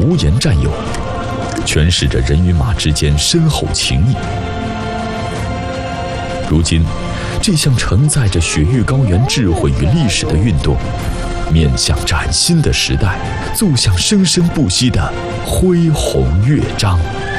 无言占有，诠释着人与马之间深厚情谊。如今，这项承载着雪域高原智慧与历史的运动，面向崭新的时代，奏响生生不息的恢宏乐章。